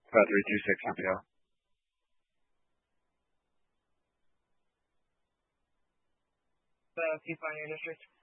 further reduce their capital? The fee finance interest.